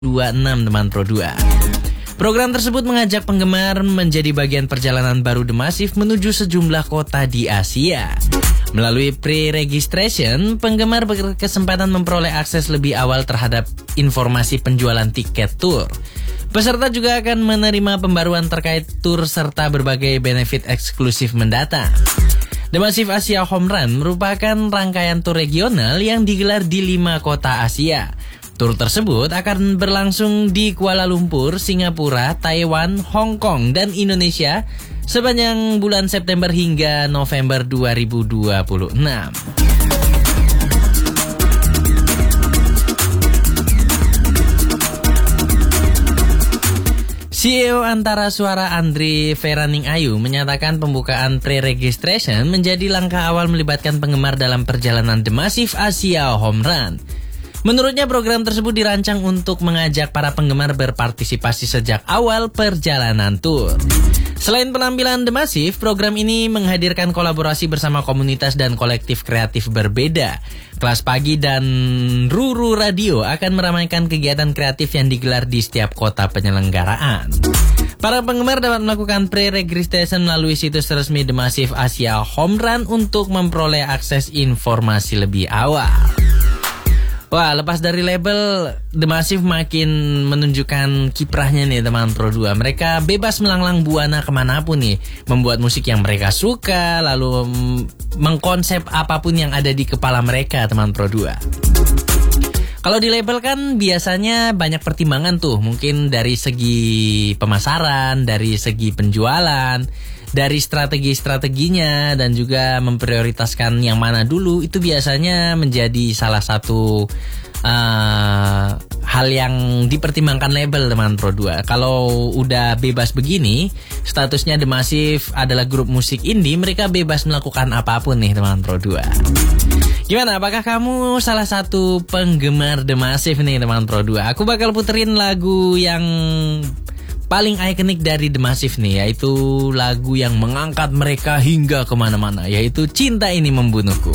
26 teman Pro 2. Program tersebut mengajak penggemar menjadi bagian perjalanan baru The Massive menuju sejumlah kota di Asia. Melalui pre-registration, penggemar berkesempatan memperoleh akses lebih awal terhadap informasi penjualan tiket tour. Peserta juga akan menerima pembaruan terkait tour serta berbagai benefit eksklusif mendatang. The Massive Asia Home Run merupakan rangkaian tur regional yang digelar di 5 kota Asia. Tur tersebut akan berlangsung di Kuala Lumpur, Singapura, Taiwan, Hong Kong, dan Indonesia sepanjang bulan September hingga November 2026. CEO Antara Suara Andre Feraning Ayu menyatakan pembukaan pre-registration menjadi langkah awal melibatkan penggemar dalam perjalanan The Massive Asia Home Run. Menurutnya program tersebut dirancang untuk mengajak para penggemar berpartisipasi sejak awal perjalanan tur. Selain penampilan The Massive, program ini menghadirkan kolaborasi bersama komunitas dan kolektif kreatif berbeda. Kelas Pagi dan Ruru Radio akan meramaikan kegiatan kreatif yang digelar di setiap kota penyelenggaraan. Para penggemar dapat melakukan pre-registration melalui situs resmi The Massive Asia Home Run untuk memperoleh akses informasi lebih awal. Wah, lepas dari label, The Massive makin menunjukkan kiprahnya nih teman Pro 2. Mereka bebas melanglang buana kemanapun nih, membuat musik yang mereka suka, lalu mengkonsep apapun yang ada di kepala mereka teman Pro 2. Kalau di label kan biasanya banyak pertimbangan tuh, mungkin dari segi pemasaran, dari segi penjualan, dari strategi-strateginya, dan juga memprioritaskan yang mana dulu, itu biasanya menjadi salah satu hal yang dipertimbangkan label teman Pro 2. Kalau udah bebas begini, statusnya The Massive adalah grup musik indie, mereka bebas melakukan apapun nih teman Pro 2. Gimana, apakah kamu salah satu penggemar The Massive nih teman Pro 2? Aku bakal puterin lagu yang paling ikonik dari The Massive nih, yaitu lagu yang mengangkat mereka hingga kemana-mana, yaitu Cinta Ini Membunuhku.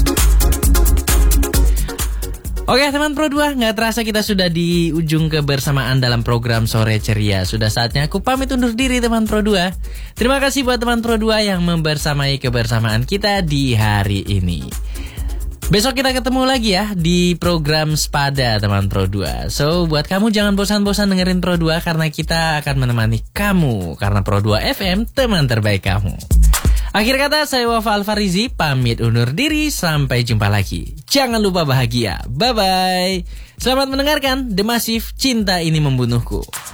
Oke teman Pro 2, gak terasa kita sudah di ujung kebersamaan dalam program Sore Ceria. Sudah saatnya aku pamit undur diri teman Pro 2. Terima kasih buat teman Pro 2 yang membersamai kebersamaan kita di hari ini. Besok kita ketemu lagi ya di program Spada teman Pro 2. So buat kamu jangan bosan-bosan dengerin Pro 2 karena kita akan menemani kamu. Karena Pro 2 FM teman terbaik kamu. Akhir kata saya Wafa Alfarizi pamit undur diri, sampai jumpa lagi. Jangan lupa bahagia. Bye bye. Selamat mendengarkan The Massive Cinta Ini Membunuhku.